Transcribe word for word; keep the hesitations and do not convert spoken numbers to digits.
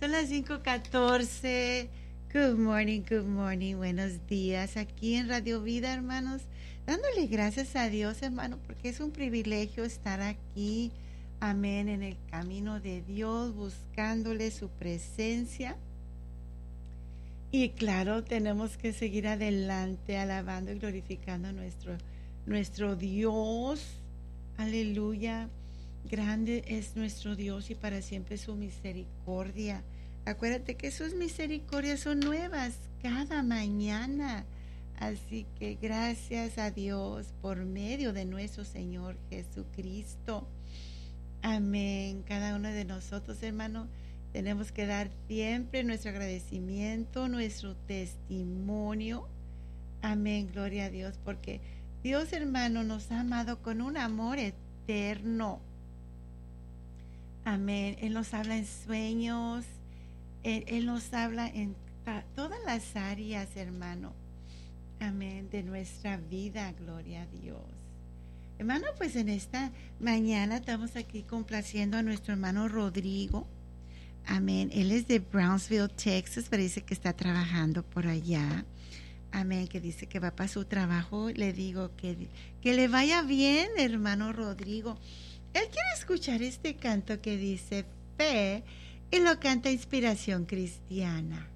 Son las cinco catorce. Good morning, good morning. Buenos días. Aquí en Radio Vida, hermanos. Dándole gracias a Dios, hermano, porque es un privilegio estar aquí. Amén. En el camino de Dios, buscándole su presencia. Y claro, tenemos que seguir adelante, alabando y glorificando a nuestro, nuestro Dios. Aleluya. Grande es nuestro Dios y para siempre su misericordia. Acuérdate que sus misericordias son nuevas cada mañana. Así que gracias a Dios por medio de nuestro Señor Jesucristo. Amén. Cada uno de nosotros, hermano, tenemos que dar siempre nuestro agradecimiento, nuestro testimonio. Amén. Gloria a Dios, porque Dios, hermano, nos ha amado con un amor eterno. Amén. Él nos habla en sueños. Él, Él nos habla en ta, todas las áreas, hermano. Amén. De nuestra vida. Gloria a Dios. Hermano, pues en esta mañana estamos aquí complaciendo a nuestro hermano Rodrigo. Amén. Él es de Brownsville, Texas. Parece que está trabajando por allá. Amén. Que dice que va para su trabajo. Le digo que, que le vaya bien, hermano Rodrigo. Él quiere escuchar este canto que dice fe y lo canta Inspiración Cristiana.